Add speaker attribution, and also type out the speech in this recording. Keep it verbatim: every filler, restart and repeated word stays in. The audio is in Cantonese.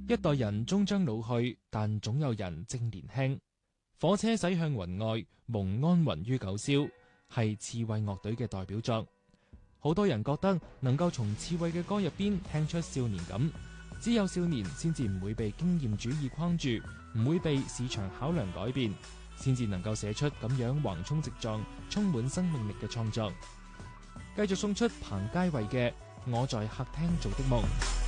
Speaker 1: 一代人終將老去，但總有人正年輕。火車駛向雲外，蒙安雲於九霄，係刺蝟樂隊嘅代表作。好多人覺得能夠從刺蝟嘅歌入邊聽出少年感，只有少年先至唔會被經驗主義框住，唔會被市場考量改變，先至能夠寫出咁樣橫衝直撞、充滿生命力嘅創作。繼續送出彭佳慧嘅《我在客廳做的夢》。